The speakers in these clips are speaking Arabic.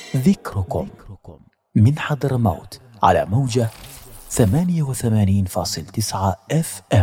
ذكركم من حضرموت على موجة 88.9 FM.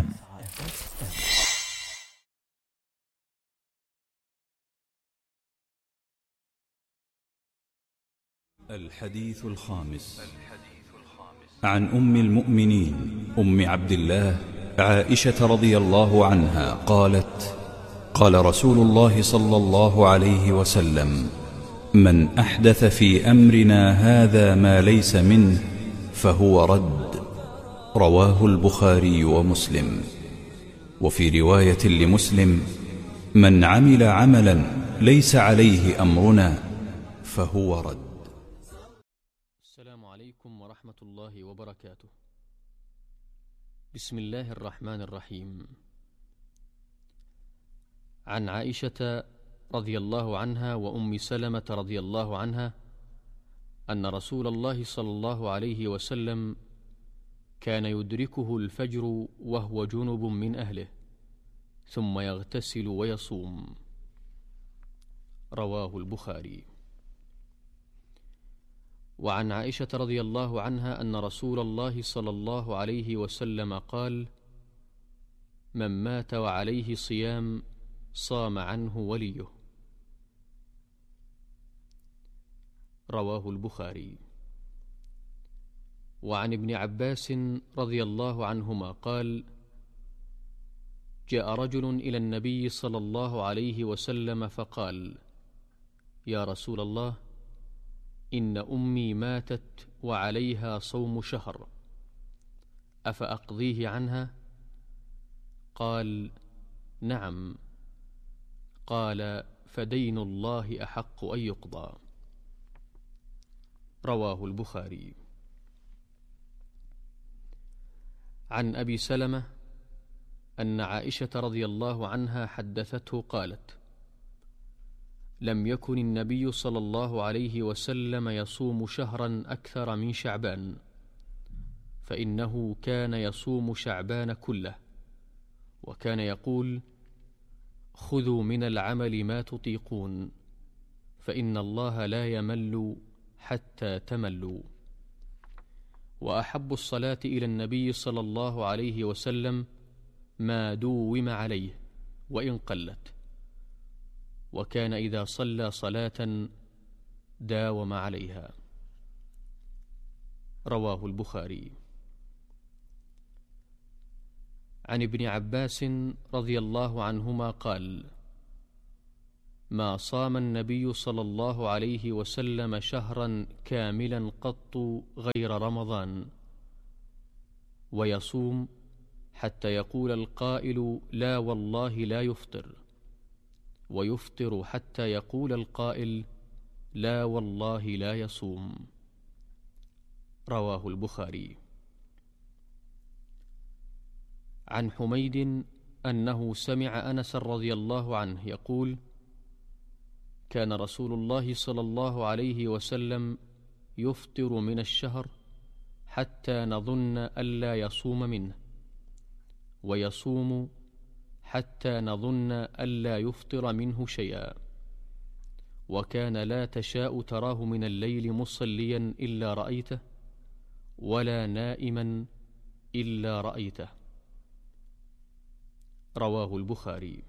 الحديث الخامس عن أم المؤمنين أم عبد الله عائشة رضي الله عنها قالت: قال رسول الله صلى الله عليه وسلم: من أحدث في أمرنا هذا ما ليس منه فهو رد. رواه البخاري ومسلم. وفي رواية لمسلم: من عمل عملا ليس عليه أمرنا فهو رد. السلام عليكم ورحمة الله وبركاته. بسم الله الرحمن الرحيم. عن عائشة رضي الله عنها وأم سلمة رضي الله عنها أن رسول الله صلى الله عليه وسلم كان يدركه الفجر وهو جنب من أهله ثم يغتسل ويصوم. رواه البخاري. وعن عائشة رضي الله عنها أن رسول الله صلى الله عليه وسلم قال: من مات وعليه صيام صام عنه وليه. رواه البخاري. وعن ابن عباس رضي الله عنهما قال: جاء رجل إلى النبي صلى الله عليه وسلم فقال: يا رسول الله، إن أمي ماتت وعليها صوم شهر، أفأقضيه عنها؟ قال: نعم. قال: فدين الله أحق أن يقضى. رواه البخاري. عن أبي سلمة أن عائشة رضي الله عنها حدثته قالت: لم يكن النبي صلى الله عليه وسلم يصوم شهرا أكثر من شعبان، فإنه كان يصوم شعبان كله، وكان يقول: خذوا من العمل ما تطيقون، فإن الله لا يمل حتى تملوا. وأحب الصلاة إلى النبي صلى الله عليه وسلم ما دوم عليه وإن قلت، وكان إذا صلى صلاة داوم عليها. رواه البخاري. عن ابن عباس رضي الله عنهما قال: ما صام النبي صلى الله عليه وسلم شهرا كاملا قط غير رمضان، ويصوم حتى يقول القائل لا والله لا يفطر، ويفطر حتى يقول القائل لا والله لا يصوم. رواه البخاري. عن حميد أنه سمع أنس رضي الله عنه يقول: كان رسول الله صلى الله عليه وسلم يفطر من الشهر حتى نظن ألا يصوم منه، ويصوم حتى نظن ألا يفطر منه شيئا، وكان لا تشاء تراه من الليل مصليا إلا رأيته، ولا نائما إلا رأيته. رواه البخاري.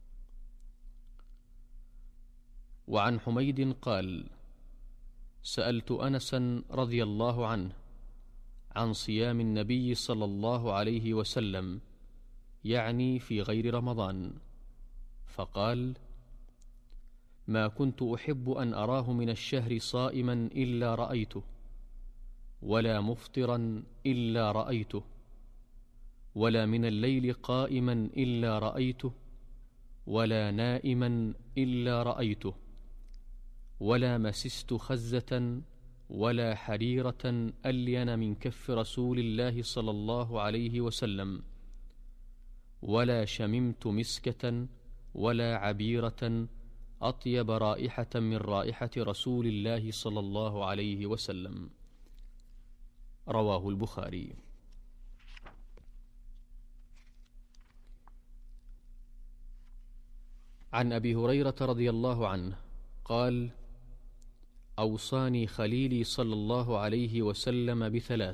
وعن حميد قال: سألت أنسا رضي الله عنه عن صيام النبي صلى الله عليه وسلم، يعني في غير رمضان، فقال: ما كنت أحب أن أراه من الشهر صائما إلا رأيته، ولا مفطرا إلا رأيته، ولا من الليل قائما إلا رأيته، ولا نائما إلا رأيته، ولا مسست خزة ولا حريرة ألين من كف رسول الله صلى الله عليه وسلم، ولا شممت مسكة ولا عبيرة أطيب رائحة من رائحة رسول الله صلى الله عليه وسلم. رواه البخاري. عن أبي هريرة رضي الله عنه قال: أوصاني خليلي صلى الله عليه وسلم ب3: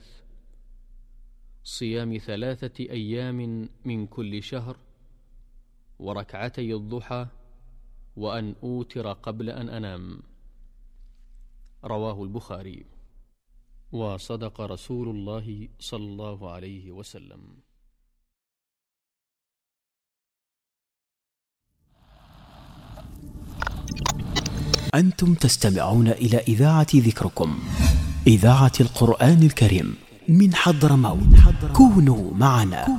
صيام 3 أيام من كل شهر، وركعتي الضحى، وأن أوتر قبل أن أنام. رواه البخاري. وصدق رسول الله صلى الله عليه وسلم. أنتم تستمعون إلى إذاعة ذكركم، إذاعة القرآن الكريم من حضرموت. كونوا معنا.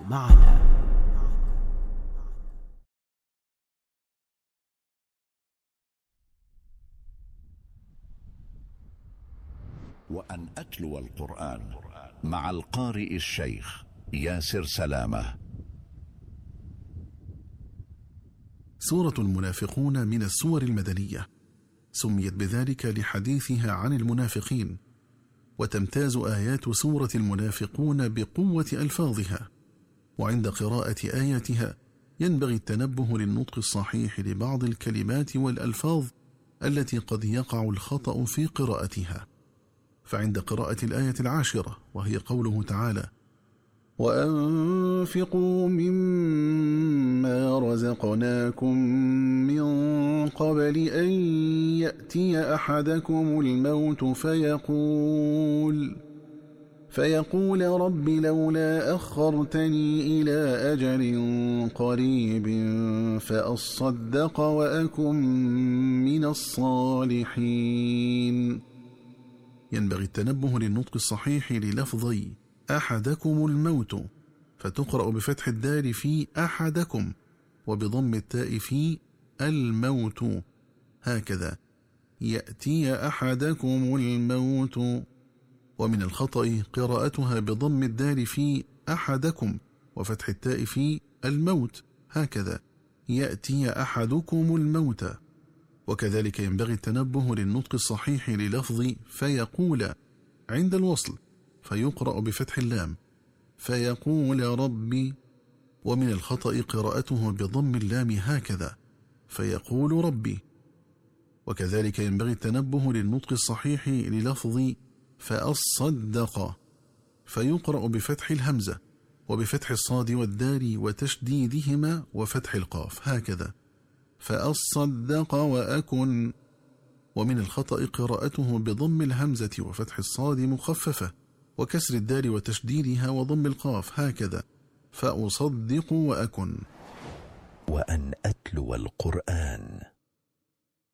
وأن أتلو القرآن مع القارئ الشيخ ياسر سلامة. سورة المنافقون من السور المدنية، سميت بذلك لحديثها عن المنافقين، وتمتاز آيات سورة المنافقون بقوة ألفاظها، وعند قراءة آياتها ينبغي التنبه للنطق الصحيح لبعض الكلمات والألفاظ التي قد يقع الخطأ في قراءتها. فعند قراءة الآية 10 وهي قوله تعالى: وأنفقوا مما رزقناكم من قبل أن يأتي أحدكم الموت فيقول رب لولا أخرتني إلى أجل قريب فأصدق وأكن من الصالحين. ينبغي التنبه للنطق الصحيح للفظي أحدكم الموت، فتقرأ بفتح الدال في أحدكم وبضم التاء في الموت، هكذا: يأتي أحدكم الموت. ومن الخطأ قراءتها بضم الدال في أحدكم وفتح التاء في الموت، هكذا: يأتي أحدكم الموت. وكذلك ينبغي التنبه للنطق الصحيح للفظ فيقول عند الوصل، فيقرأ بفتح اللام فيقول ربي. ومن الخطأ قراءته بضم اللام، هكذا: فيقول ربي. وكذلك ينبغي التنبه للنطق الصحيح للفظ فأصدق، فيقرأ بفتح الهمزة وبفتح الصاد والدال وتشديدهما وفتح القاف، هكذا: فأصدق وأكن. ومن الخطأ قراءته بضم الهمزة وفتح الصاد مخففة وكسر الدال وتشديدها وضم القاف، هكذا: فأصدق وأكن. وأن أتلو القرآن